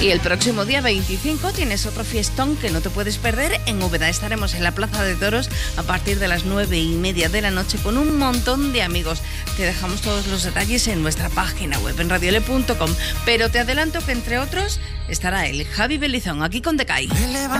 Y el próximo día 25 tienes otro fiestón que no te puedes perder. En Úbeda estaremos en la Plaza de Toros a partir de las 9:30 de la noche con un montón de amigos. Te dejamos todos los detalles en nuestra página web en radiole.com. Pero te adelanto que entre otros estará el Javi Belizón aquí con Decay.